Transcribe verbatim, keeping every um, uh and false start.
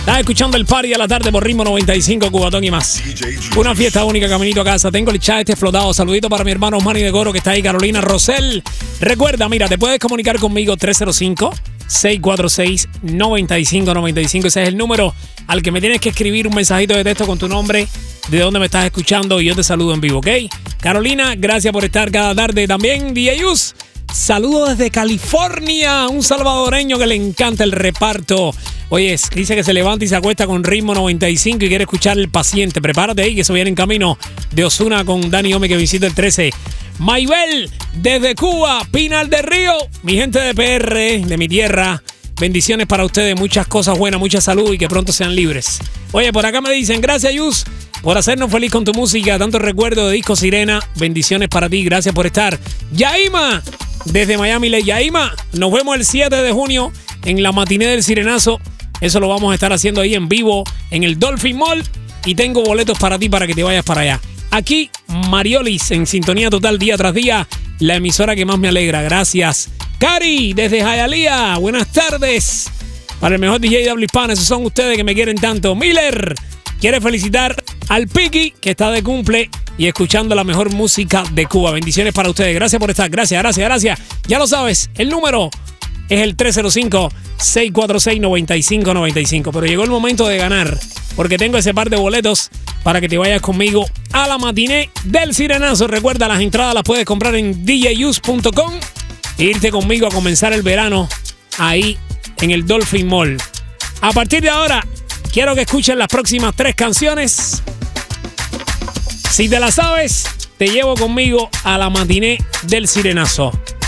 Estás escuchando el party a la tarde por Ritmo noventa y cinco, Cubatón y más. Una fiesta única, caminito a casa. Tengo el chat este explotado. Saludito para mi hermano Manny de Coro que está ahí, Carolina Rosell. Recuerda, mira, te puedes comunicar conmigo tres cero cinco, seis cuatro seis, nueve cinco nueve cinco. Ese es el número al que me tienes que escribir un mensajito de texto con tu nombre, de dónde me estás escuchando y yo te saludo en vivo, ¿ok? Carolina, gracias por estar cada tarde. También D J Us, saludo desde California, un salvadoreño que le encanta el reparto. Oye, dice que se levanta y se acuesta con Ritmo noventa y cinco y quiere escuchar El Paciente. Prepárate ahí que se viene en camino de Ozuna con Dani Ome que visita el trece. Maybel, desde Cuba, Pinal del Río, mi gente de P R, de mi tierra. Bendiciones para ustedes, muchas cosas buenas, mucha salud y que pronto sean libres. Oye, por acá me dicen, gracias Yus por hacernos feliz con tu música, tanto recuerdo de Disco Sirena. Bendiciones para ti, gracias por estar. Yaima, desde Miami, Le Yaima, nos vemos el siete de junio en la matiné del Sirenazo. Eso lo vamos a estar haciendo ahí en vivo en el Dolphin Mall y tengo boletos para ti para que te vayas para allá. Aquí, Mariolis, en sintonía total día tras día, la emisora que más me alegra. Gracias. Cari, desde Hialeah, buenas tardes. Para el mejor D J de habla hispana, esos son ustedes que me quieren tanto. Miller quiere felicitar al Piki, que está de cumple y escuchando la mejor música de Cuba. Bendiciones para ustedes. Gracias por estar. Gracias, gracias, gracias. Ya lo sabes, el número es el tres cero cinco, seis cuatro seis, nueve cinco nueve cinco. Pero llegó el momento de ganar, porque tengo ese par de boletos para que te vayas conmigo a la matiné del Sirenazo. Recuerda, las entradas las puedes comprar en D J us punto com e irte conmigo a comenzar el verano ahí en el Dolphin Mall. A partir de ahora, quiero que escuchen las próximas tres canciones. Si te las sabes, te llevo conmigo a la matiné del Sirenazo.